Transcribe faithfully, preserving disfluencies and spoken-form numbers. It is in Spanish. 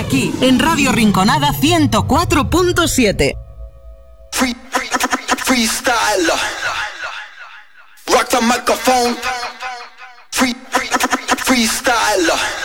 Aquí, en Radio Rinconada ciento cuatro punto siete. Free, free, freestyle. Rock the microphone. Free, free, freestyle.